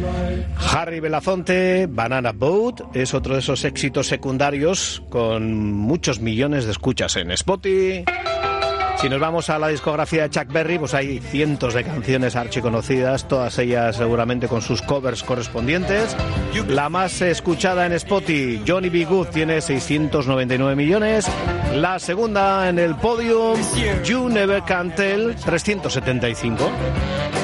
Harry Belafonte, Banana Boat, es otro de esos éxitos secundarios con muchos millones de escuchas en Spotify. Si nos vamos a la discografía de Chuck Berry, pues hay cientos de canciones archiconocidas, todas ellas seguramente con sus covers correspondientes. La más escuchada en Spotify, Johnny B. Good, tiene 699 millones. La segunda en el podium, You Never Can Tell, 375.